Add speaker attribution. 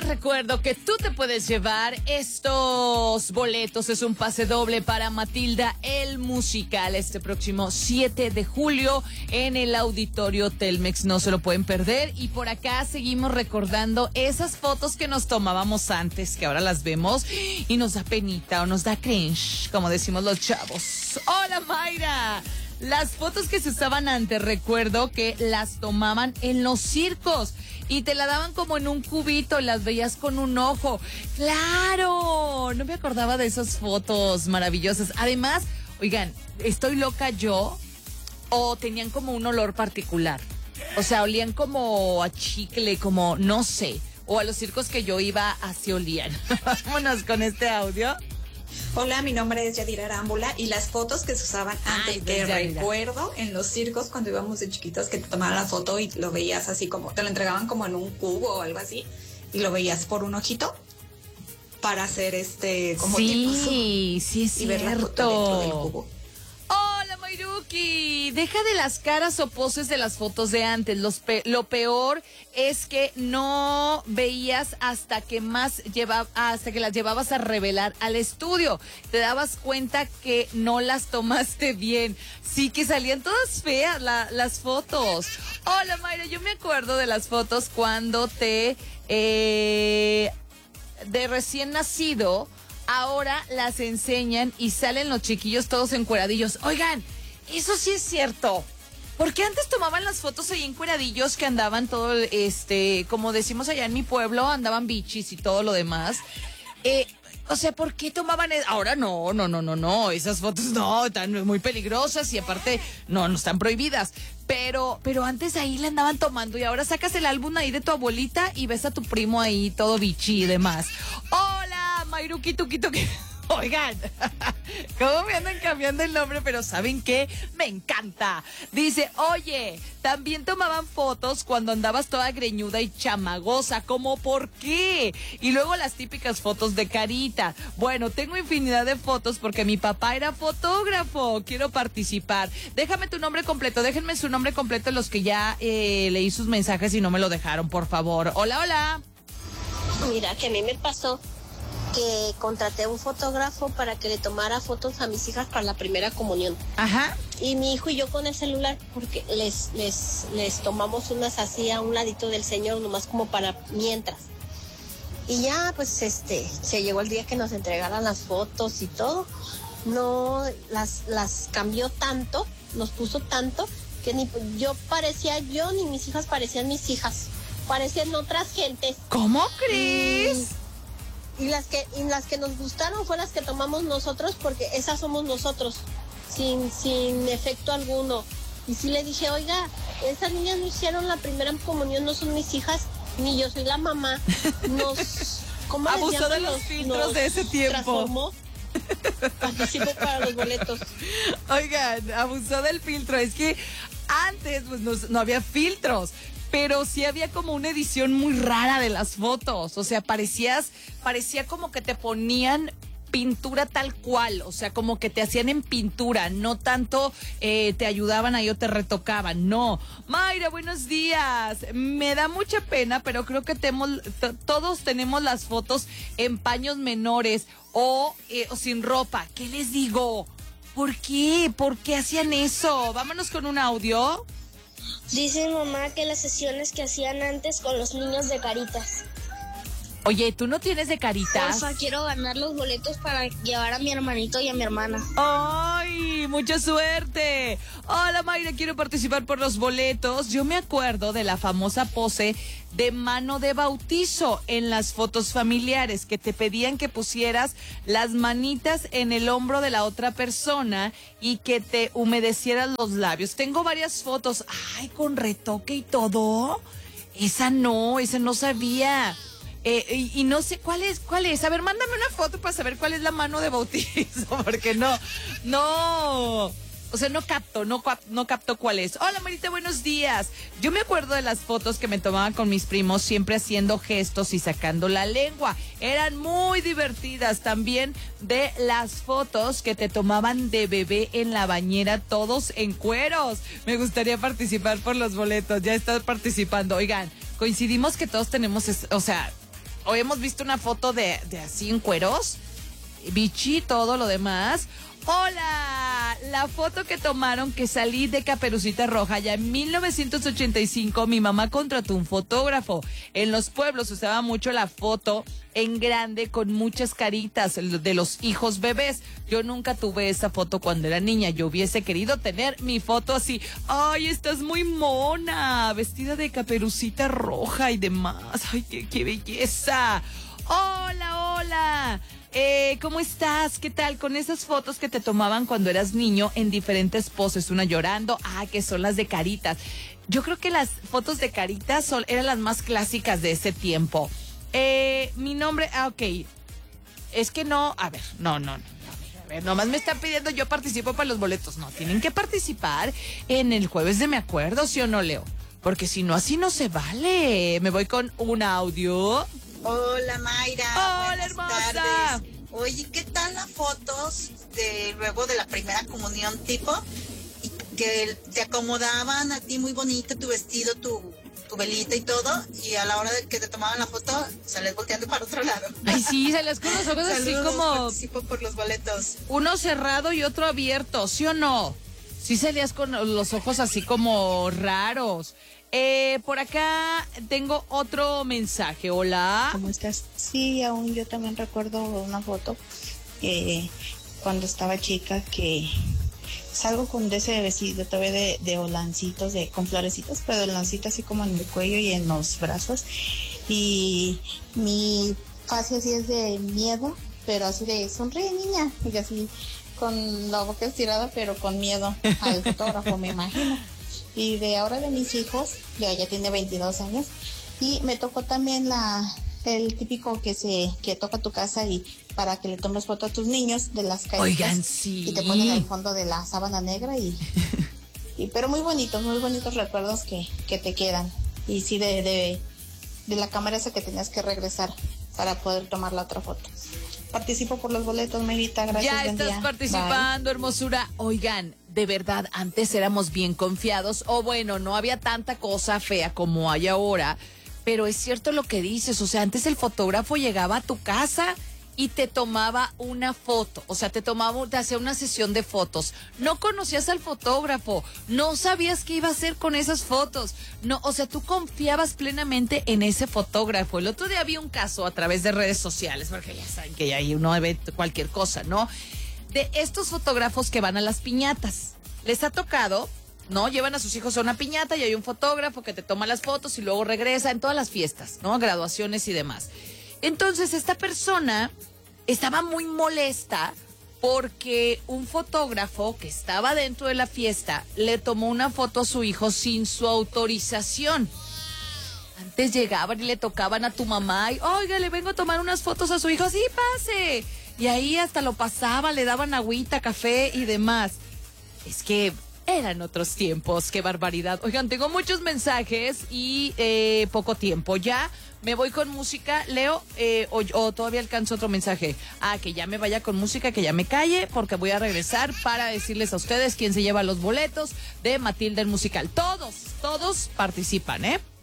Speaker 1: recuerdo que tú te puedes llevar estos boletos. Es un pase doble para Matilda el Musical este próximo 7 de julio en el Auditorio Telmex. No se lo pueden perder. Y por acá seguimos recordando esas fotos que nos tomábamos antes, que ahora las vemos y nos da penita o nos da cringe, como decimos los chavos. ¡Hola, Mayra! Las fotos que se usaban antes, recuerdo que las tomaban en los circos y te la daban como en un cubito, las veías con un ojo. ¡Claro! No me acordaba de esas fotos maravillosas. Además, oigan, ¿estoy loca yo? ¿O tenían como un olor particular? O sea, olían como a chicle, como, no sé. O a los circos que yo iba, así olían. Vámonos con este audio.
Speaker 2: Hola, mi nombre es Yadira Arámbula y las fotos que se usaban antes que recuerdo en los circos cuando íbamos de chiquitos que te tomaban la foto y lo veías así como, te lo entregaban como en un cubo o algo así y lo veías por un ojito para hacer como
Speaker 1: sí es
Speaker 2: y
Speaker 1: cierto.
Speaker 2: ver la foto dentro del cubo.
Speaker 1: Hola, Mayruki. Deja de las caras o poses de las fotos de antes. Lo peor es que no veías hasta que las llevabas a revelar al estudio. Te dabas cuenta que no las tomaste bien. Sí, que salían todas feas las fotos. Hola, Mayra. Yo me acuerdo de las fotos cuando de recién nacido. Ahora las enseñan y salen los chiquillos todos encueradillos. Oigan, eso sí es cierto. Porque antes tomaban las fotos ahí encueradillos que andaban todo, como decimos allá en mi pueblo, andaban bichis y todo lo demás. O sea, ¿por qué tomaban eso? Ahora no. Esas fotos no, están muy peligrosas y aparte no están prohibidas. Pero antes ahí le andaban tomando y ahora sacas el álbum ahí de tu abuelita y ves a tu primo ahí todo bichi y demás. Hola, Mayruki, tuki. Oigan, ¿cómo me andan cambiando el nombre? Pero ¿saben qué? Me encanta. Dice, oye, también tomaban fotos cuando andabas toda greñuda y chamagosa. ¿Cómo por qué? Y luego las típicas fotos de carita. Bueno, tengo infinidad de fotos porque mi papá era fotógrafo. Quiero participar. Déjame tu nombre completo. Déjenme su nombre completo los que ya leí sus mensajes y no me lo dejaron, por favor. Hola.
Speaker 3: Mira, que a mí me pasó que contraté a un fotógrafo para que le tomara fotos a mis hijas para la primera comunión.
Speaker 1: Ajá.
Speaker 3: Y mi hijo y yo con el celular, porque les tomamos unas así a un ladito del Señor, nomás como para mientras. Y ya, pues, se llegó el día que nos entregaran las fotos y todo. No, las cambió tanto, nos puso tanto, que ni yo parecía yo, ni mis hijas parecían mis hijas. Parecían otras gentes.
Speaker 1: ¿Cómo crees?
Speaker 3: Y las que nos gustaron fue las que tomamos nosotros, porque esas somos nosotros, sin efecto alguno. Y sí le dije, oiga, esas niñas no hicieron la primera comunión, no son mis hijas, ni yo soy la mamá. ¿Cómo
Speaker 1: abusó de los filtros de ese tiempo.
Speaker 3: Transformó. Participo para los boletos.
Speaker 1: Oigan, abusó del filtro. Es que antes pues no había filtros. Pero sí había como una edición muy rara de las fotos. O sea, parecía como que te ponían pintura tal cual. O sea, como que te hacían en pintura. No tanto te ayudaban ahí o te retocaban. No. Mayra, buenos días. Me da mucha pena, pero creo que todos tenemos las fotos en paños menores o sin ropa. ¿Qué les digo? ¿Por qué? ¿Por qué hacían eso? Vámonos con un audio.
Speaker 4: Dice mi mamá que las sesiones que hacían antes con los niños de Caritas.
Speaker 1: Oye, ¿tú no tienes de Caritas?
Speaker 4: Porfa, quiero ganar los boletos para llevar a mi hermanito y a mi hermana.
Speaker 1: ¡Ay! ¡Mucha suerte! Hola, Mayra, quiero participar por los boletos. Yo me acuerdo de la famosa pose de mano de bautizo en las fotos familiares, que te pedían que pusieras las manitas en el hombro de la otra persona y que te humedecieras los labios. Tengo varias fotos. ¡Ay, con retoque y todo! Esa no sabía. Y no sé cuál es. A ver, mándame una foto para saber cuál es la mano de bautizo, porque no. O sea, no capto cuál es. Hola, Marita, buenos días. Yo me acuerdo de las fotos que me tomaban con mis primos, siempre haciendo gestos y sacando la lengua. Eran muy divertidas. También de las fotos que te tomaban de bebé en la bañera, todos en cueros. Me gustaría participar por los boletos. Ya estás participando. Oigan, coincidimos que todos tenemos, o hemos visto una foto de así en cueros, bichi, todo lo demás. Hola, la foto que tomaron que salí de Caperucita Roja ya en 1985, mi mamá contrató un fotógrafo. En los pueblos se usaba mucho la foto en grande con muchas caritas de los hijos bebés. Yo nunca tuve esa foto cuando era niña. Yo hubiese querido tener mi foto así. Ay, estás muy mona, vestida de Caperucita Roja y demás. Ay, qué belleza. Hola, hola. ¿Cómo estás? ¿Qué tal? Con esas fotos que te tomaban cuando eras niño en diferentes poses, una llorando, que son las de caritas. Yo creo que las fotos de caritas eran las más clásicas de ese tiempo. Mi nombre, ok. Es que no, a ver, no. A ver, nomás me están pidiendo yo participo para los boletos. No, tienen que participar en el jueves de Me Acuerdo, ¿sí o no, Leo? Porque si no, así no se vale. Me voy con un audio.
Speaker 5: Hola Mayra.
Speaker 1: Hola, hermosa.
Speaker 5: Tardes. Oye, ¿qué tal las fotos de luego de la primera comunión tipo? Y que te acomodaban a ti muy bonito tu vestido, tu velita y todo, y a la hora de que te tomaban la foto, salías volteando para otro lado.
Speaker 1: Ay, sí, salías con los ojos así como...
Speaker 5: Participo por los boletos.
Speaker 1: Uno cerrado y otro abierto, ¿sí o no? Sí salías con los ojos así como raros. Por acá tengo otro mensaje. Hola.
Speaker 6: ¿Cómo estás? Sí, aún yo también recuerdo una foto cuando estaba chica que salgo con ese vestido todavía de holancitos, con florecitos, pero de holancitos así como en el cuello y en los brazos. Y mi fase así es de miedo, pero así de sonríe niña, y así con la boca estirada, pero con miedo al fotógrafo, me imagino. Y de ahora de mis hijos, ya tiene 22 años, y me tocó también el típico que toca tu casa y para que le tomes foto a tus niños de las caritas.
Speaker 1: Oigan, sí.
Speaker 6: Y te ponen al fondo de la sábana negra pero muy bonitos recuerdos que te quedan. Y sí, de la cámara esa que tenías que regresar para poder tomar la otra foto. Participo por los boletos, Mayita, gracias.
Speaker 1: Ya estás participando, bye. Hermosura. Oigan, de verdad, antes éramos bien confiados, o bueno, no había tanta cosa fea como hay ahora, pero es cierto lo que dices, o sea, antes el fotógrafo llegaba a tu casa y te tomaba una foto, o sea, te hacía una sesión de fotos. No conocías al fotógrafo, no sabías qué iba a hacer con esas fotos, no, o sea, tú confiabas plenamente en ese fotógrafo. El otro día había un caso a través de redes sociales, porque ya saben que ahí uno ve cualquier cosa, ¿no? De estos fotógrafos que van a las piñatas. Les ha tocado, ¿no? Llevan a sus hijos a una piñata y hay un fotógrafo que te toma las fotos y luego regresa en todas las fiestas, ¿no? Graduaciones y demás. Entonces, esta persona estaba muy molesta porque un fotógrafo que estaba dentro de la fiesta le tomó una foto a su hijo sin su autorización. Antes llegaban y le tocaban a tu mamá y, oiga, le vengo a tomar unas fotos a su hijo. Sí, pase. Y ahí hasta lo pasaba, le daban agüita, café y demás. Es que eran otros tiempos, qué barbaridad. Oigan, tengo muchos mensajes y poco tiempo. Ya me voy con música, Leo, o todavía alcanzo otro mensaje. Que ya me vaya con música, que ya me calle, porque voy a regresar para decirles a ustedes quién se lleva los boletos de Matilda el musical. Todos participan, ¿eh?